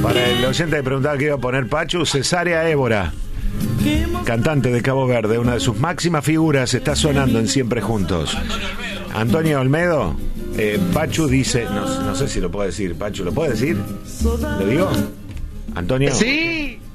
Para el oyente que preguntaba qué iba a poner Pachu, Cesárea Évora, cantante de Cabo Verde, una de sus máximas figuras, está sonando en Siempre Juntos. Antonio Olmedo, Pachu dice, no sé si lo puedo decir, Pachu, ¿lo puede decir? ¿Lo digo? Antonio. Sí.